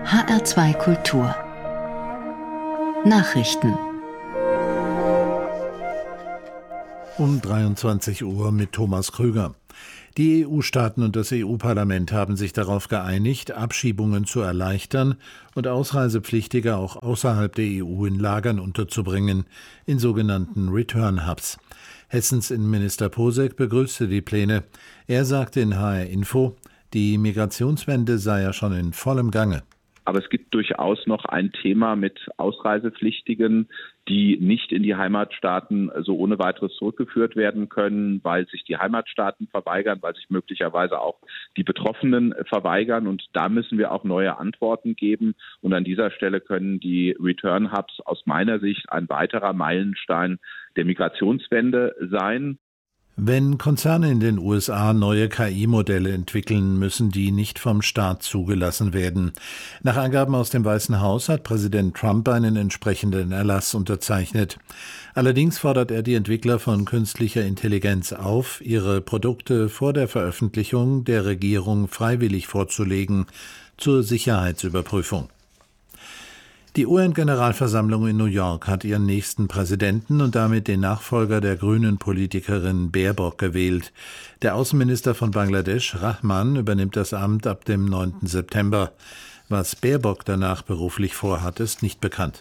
HR2 Kultur Nachrichten um 23 Uhr mit Thomas Krüger. Die EU-Staaten und das EU-Parlament haben sich darauf geeinigt, Abschiebungen zu erleichtern und Ausreisepflichtige auch außerhalb der EU in Lagern unterzubringen, in sogenannten Return-Hubs. Hessens Innenminister Posek begrüßte die Pläne. Er sagte in HR Info, die Migrationswende sei ja schon in vollem Gange. Aber es gibt durchaus noch ein Thema mit Ausreisepflichtigen, die nicht in die Heimatstaaten so ohne weiteres zurückgeführt werden können, weil sich die Heimatstaaten verweigern, weil sich möglicherweise auch die Betroffenen verweigern. Und da müssen wir auch neue Antworten geben. Und an dieser Stelle können die Return Hubs aus meiner Sicht ein weiterer Meilenstein der Migrationswende sein. Wenn Konzerne in den USA neue KI-Modelle entwickeln, müssen die nicht vom Staat zugelassen werden. Nach Angaben aus dem Weißen Haus hat Präsident Trump einen entsprechenden Erlass unterzeichnet. Allerdings fordert er die Entwickler von künstlicher Intelligenz auf, ihre Produkte vor der Veröffentlichung der Regierung freiwillig vorzulegen, zur Sicherheitsüberprüfung. Die UN-Generalversammlung in New York hat ihren nächsten Präsidenten und damit den Nachfolger der grünen Politikerin Baerbock gewählt. Der Außenminister von Bangladesch, Rahman, übernimmt das Amt ab dem 9. September. Was Baerbock danach beruflich vorhat, ist nicht bekannt.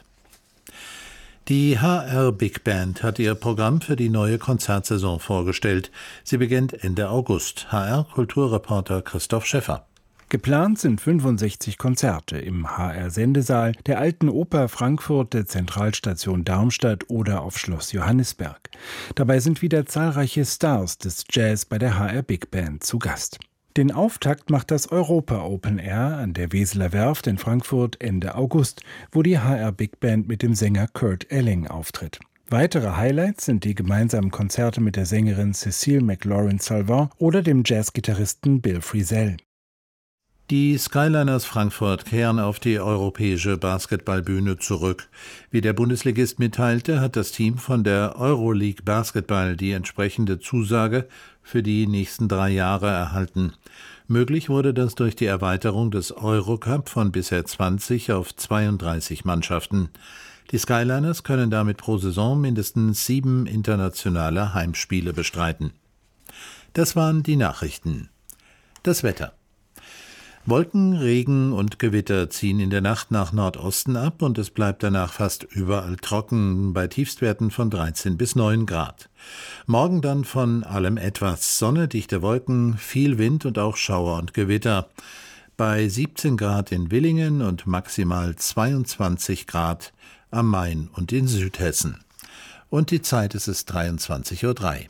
Die HR Big Band hat ihr Programm für die neue Konzertsaison vorgestellt. Sie beginnt Ende August. HR-Kulturreporter Christoph Schäffer. Geplant sind 65 Konzerte im HR-Sendesaal, der Alten Oper Frankfurt, der Zentralstation Darmstadt oder auf Schloss Johannisberg. Dabei sind wieder zahlreiche Stars des Jazz bei der HR Big Band zu Gast. Den Auftakt macht das Europa Open Air an der Weseler Werft in Frankfurt Ende August, wo die HR Big Band mit dem Sänger Kurt Elling auftritt. Weitere Highlights sind die gemeinsamen Konzerte mit der Sängerin Cécile McLaurin-Salvant oder dem Jazzgitarristen Bill Frisell. Die Skyliners Frankfurt kehren auf die europäische Basketballbühne zurück. Wie der Bundesligist mitteilte, hat das Team von der Euroleague Basketball die entsprechende Zusage für die nächsten 3 Jahre erhalten. Möglich wurde das durch die Erweiterung des Eurocup von bisher 20 auf 32 Mannschaften. Die Skyliners können damit pro Saison mindestens 7 internationale Heimspiele bestreiten. Das waren die Nachrichten. Das Wetter. Wolken, Regen und Gewitter ziehen in der Nacht nach Nordosten ab und es bleibt danach fast überall trocken, bei Tiefstwerten von 13 bis 9 Grad. Morgen dann von allem etwas. Sonne, dichte Wolken, viel Wind und auch Schauer und Gewitter. Bei 17 Grad in Villingen und maximal 22 Grad am Main und in Südhessen. Und die Zeit ist es 23:03 Uhr.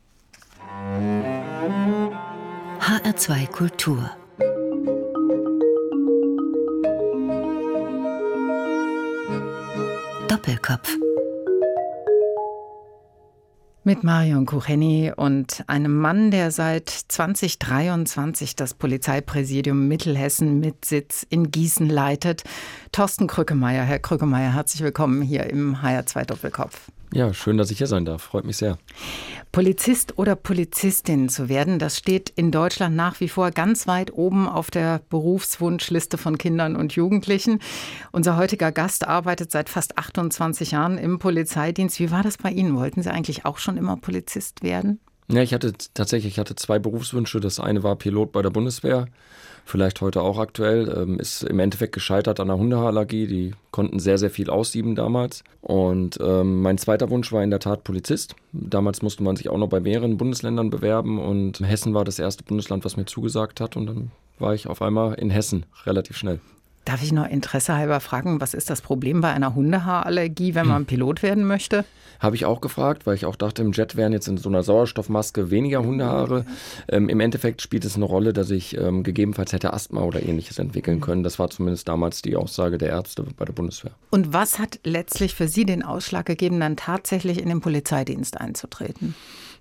HR2 Kultur Doppelkopf. Mit Marion Kucheni und einem Mann, der seit 2023 das Polizeipräsidium Mittelhessen mit Sitz in Gießen leitet, Thorsten Krückemeier. Herr Krückemeier, herzlich willkommen hier im HR2 Doppelkopf. Ja, schön, dass ich hier sein darf. Freut mich sehr. Polizist oder Polizistin zu werden, das steht in Deutschland nach wie vor ganz weit oben auf der Berufswunschliste von Kindern und Jugendlichen. Unser heutiger Gast arbeitet seit fast 28 Jahren im Polizeidienst. Wie war das bei Ihnen? Wollten Sie eigentlich auch schon immer Polizist werden? Ja, ich hatte 2 Berufswünsche. Das eine war Pilot bei der Bundeswehr. Vielleicht heute auch aktuell, ist im Endeffekt gescheitert an der Hundehaarallergie. Die konnten sehr, sehr viel aussieben damals. Und mein zweiter Wunsch war in der Tat Polizist. Damals musste man sich auch noch bei mehreren Bundesländern bewerben und Hessen war das erste Bundesland, was mir zugesagt hat. Und dann war ich auf einmal in Hessen relativ schnell. Darf ich noch interessehalber fragen, was ist das Problem bei einer Hundehaarallergie, wenn man Pilot werden möchte? Habe ich auch gefragt, weil ich auch dachte, im Jet wären jetzt in so einer Sauerstoffmaske weniger Hundehaare. Im Endeffekt spielt es eine Rolle, dass ich gegebenenfalls hätte Asthma oder Ähnliches entwickeln können. Das war zumindest damals die Aussage der Ärzte bei der Bundeswehr. Und was hat letztlich für Sie den Ausschlag gegeben, dann tatsächlich in den Polizeidienst einzutreten?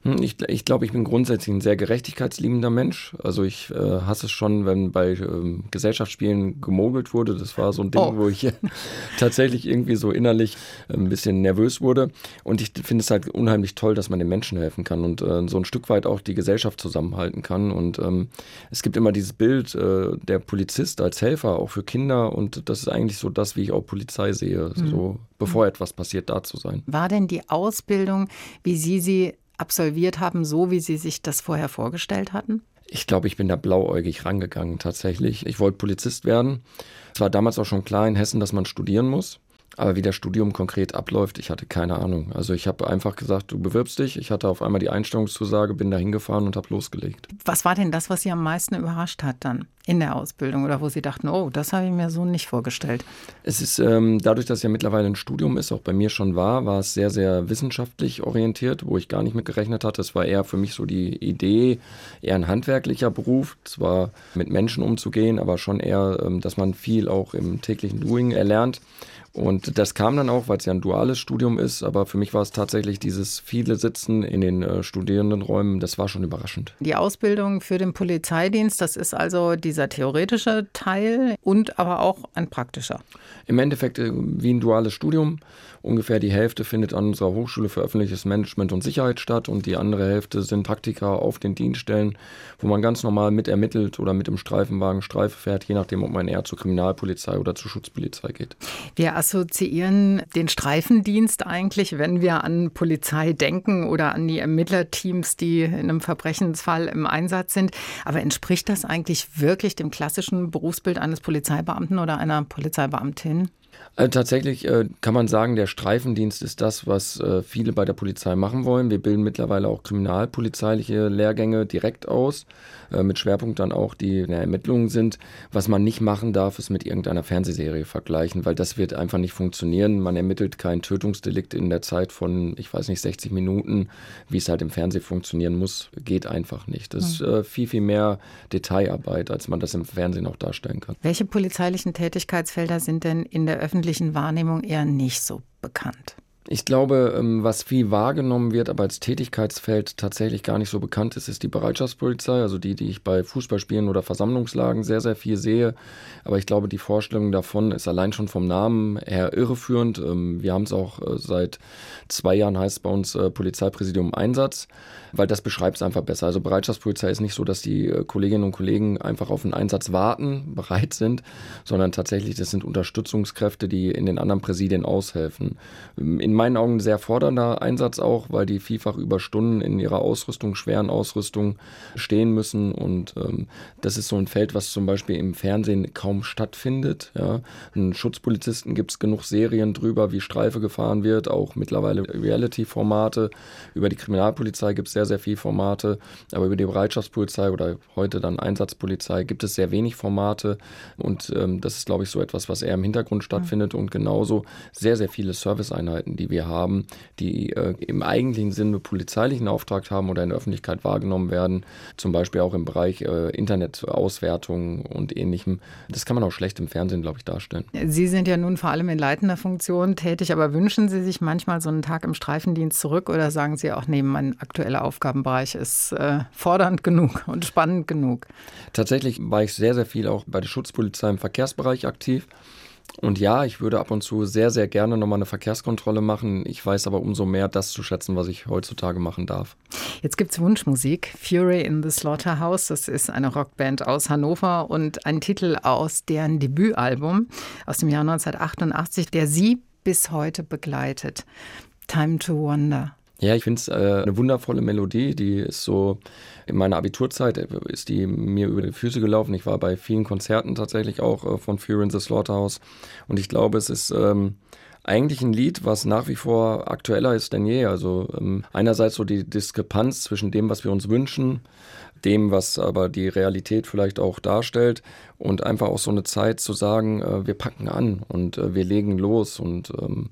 Ich glaube, ich bin grundsätzlich ein sehr gerechtigkeitsliebender Mensch. Also ich hasse es schon, wenn bei Gesellschaftsspielen gemogelt wurde. Das war so ein Ding, wo ich tatsächlich irgendwie so innerlich ein bisschen nervös wurde. Und ich finde es halt unheimlich toll, dass man den Menschen helfen kann und so ein Stück weit auch die Gesellschaft zusammenhalten kann. Und es gibt immer dieses Bild, der Polizist als Helfer, auch für Kinder. Und das ist eigentlich so das, wie ich auch Polizei sehe, so bevor etwas passiert, da zu sein. War denn die Ausbildung, wie Sie absolviert haben, so wie Sie sich das vorher vorgestellt hatten? Ich glaube, ich bin da blauäugig rangegangen tatsächlich. Ich wollte Polizist werden. Es war damals auch schon klar in Hessen, dass man studieren muss. Aber wie das Studium konkret abläuft, ich hatte keine Ahnung. Also ich habe einfach gesagt, du bewirbst dich. Ich hatte auf einmal die Einstellungszusage, bin da hingefahren und habe losgelegt. Was war denn das, was Sie am meisten überrascht hat dann in der Ausbildung oder wo Sie dachten, oh, das habe ich mir so nicht vorgestellt? Es ist dadurch, dass es ja mittlerweile ein Studium ist, auch bei mir schon war es sehr, sehr wissenschaftlich orientiert, wo ich gar nicht mit gerechnet hatte. Es war eher für mich so die Idee, eher ein handwerklicher Beruf, zwar mit Menschen umzugehen, aber schon eher, dass man viel auch im täglichen Doing erlernt. Und das kam dann auch, weil es ja ein duales Studium ist, aber für mich war es tatsächlich dieses viele Sitzen in den Studierendenräumen, das war schon überraschend. Die Ausbildung für den Polizeidienst, das ist also dieser theoretische Teil und aber auch ein praktischer. Im Endeffekt wie ein duales Studium. Ungefähr die Hälfte findet an unserer Hochschule für öffentliches Management und Sicherheit statt und die andere Hälfte sind Praktika auf den Dienststellen, wo man ganz normal mit ermittelt oder mit dem Streifenwagen Streife fährt, je nachdem, ob man eher zur Kriminalpolizei oder zur Schutzpolizei geht. Wir assoziieren den Streifendienst eigentlich, wenn wir an Polizei denken oder an die Ermittlerteams, die in einem Verbrechensfall im Einsatz sind. Aber entspricht das eigentlich wirklich dem klassischen Berufsbild eines Polizeibeamten oder einer Polizeibeamtin? Tatsächlich kann man sagen, der Streifendienst ist das, was viele bei der Polizei machen wollen. Wir bilden mittlerweile auch kriminalpolizeiliche Lehrgänge direkt aus, mit Schwerpunkt dann auch, die in der Ermittlungen sind. Was man nicht machen darf, ist mit irgendeiner Fernsehserie vergleichen, weil das wird einfach nicht funktionieren. Man ermittelt kein Tötungsdelikt in der Zeit von, 60 Minuten, wie es halt im Fernsehen funktionieren muss, geht einfach nicht. Das ist viel, viel mehr Detailarbeit, als man das im Fernsehen auch darstellen kann. Welche polizeilichen Tätigkeitsfelder sind denn in der öffentlichen Wahrnehmung eher nicht so bekannt? Ich glaube, was viel wahrgenommen wird, aber als Tätigkeitsfeld tatsächlich gar nicht so bekannt ist, ist die Bereitschaftspolizei, also die ich bei Fußballspielen oder Versammlungslagen sehr, sehr viel sehe. Aber ich glaube, die Vorstellung davon ist allein schon vom Namen her irreführend. Wir haben es auch seit 2 Jahren, heißt es bei uns Polizeipräsidium Einsatz, weil das beschreibt es einfach besser. Also Bereitschaftspolizei ist nicht so, dass die Kolleginnen und Kollegen einfach auf einen Einsatz warten, bereit sind, sondern tatsächlich, das sind Unterstützungskräfte, die in den anderen Präsidien aushelfen. In meinen Augen ein sehr fordernder Einsatz auch, weil die vielfach über Stunden in ihrer Ausrüstung, schweren Ausrüstung stehen müssen und das ist so ein Feld, was zum Beispiel im Fernsehen kaum stattfindet. Ja. Einen Schutzpolizisten gibt es genug Serien drüber, wie Streife gefahren wird, auch mittlerweile Reality-Formate. Über die Kriminalpolizei gibt es sehr, sehr viele Formate, aber über die Bereitschaftspolizei oder heute dann Einsatzpolizei gibt es sehr wenig Formate und das ist, glaube ich, so etwas, was eher im Hintergrund stattfindet und genauso sehr, sehr viele Serviceeinheiten, die wir haben, die im eigentlichen Sinne polizeilichen Auftrag haben oder in der Öffentlichkeit wahrgenommen werden, zum Beispiel auch im Bereich Internetauswertung und Ähnlichem. Das kann man auch schlecht im Fernsehen, glaube ich, darstellen. Sie sind ja nun vor allem in leitender Funktion tätig, aber wünschen Sie sich manchmal so einen Tag im Streifendienst zurück oder sagen Sie auch, nee, mein aktueller Aufgabenbereich ist fordernd genug und spannend genug? Tatsächlich war ich sehr, sehr viel auch bei der Schutzpolizei im Verkehrsbereich aktiv. Und ja, ich würde ab und zu sehr, sehr gerne nochmal eine Verkehrskontrolle machen. Ich weiß aber umso mehr, das zu schätzen, was ich heutzutage machen darf. Jetzt gibt es Wunschmusik. Fury in the Slaughterhouse, das ist eine Rockband aus Hannover und ein Titel aus deren Debütalbum aus dem Jahr 1988, der Sie bis heute begleitet. Time to Wonder. Ja, ich finde es eine wundervolle Melodie, die ist so, in meiner Abiturzeit ist die mir über die Füße gelaufen. Ich war bei vielen Konzerten tatsächlich auch von Fury in the Slaughterhouse und ich glaube, es ist eigentlich ein Lied, was nach wie vor aktueller ist denn je. Also einerseits so die Diskrepanz zwischen dem, was wir uns wünschen, dem, was aber die Realität vielleicht auch darstellt und einfach auch so eine Zeit zu sagen, wir packen an und wir legen los und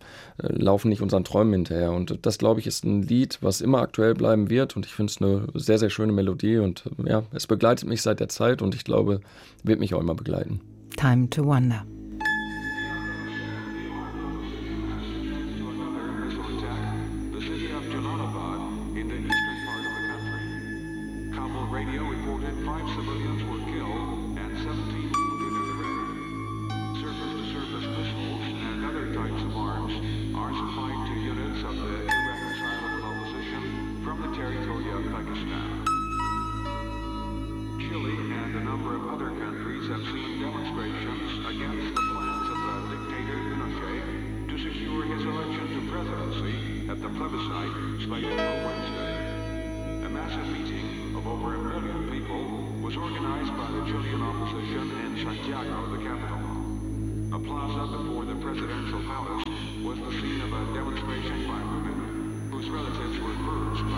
laufen nicht unseren Träumen hinterher. Und das, glaube ich, ist ein Lied, was immer aktuell bleiben wird und ich finde es eine sehr, sehr schöne Melodie und ja, es begleitet mich seit der Zeit und ich glaube, wird mich auch immer begleiten. Time to Wonder. The city of Jalalabad in the eastern part of the plebiscite slated for Wednesday. A massive meeting of over 1 million people was organized by the Chilean opposition in Santiago, the capital. A plaza before the presidential palace was the scene of a demonstration by women whose relatives were Kurds.